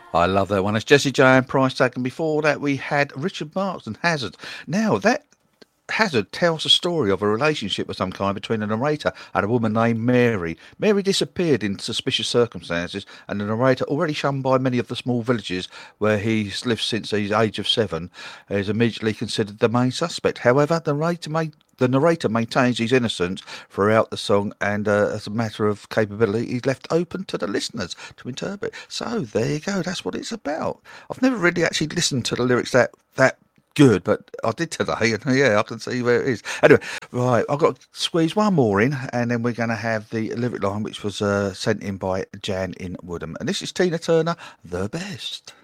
I love that one. It's Jesse J and Price Tag, and before that we had Richard Marx and Hazard. Now that Hazard tells a story of a relationship of some kind between a narrator and a woman named Mary. Mary disappeared in suspicious circumstances, and the narrator, already shunned by many of the small villages where he's lived since the age of 7, is immediately considered the main suspect. However, the narrator maintains his innocence throughout the song, and as a matter of capability, he's left open to the listeners to interpret. So there you go. That's what it's about. I've never really actually listened to the lyrics that good, but I did today, and yeah, I can see where it is. Anyway, right, I've got to squeeze one more in, and then we're going to have the lyric line, which was sent in by Jan in Woodham. And this is Tina Turner, The Best.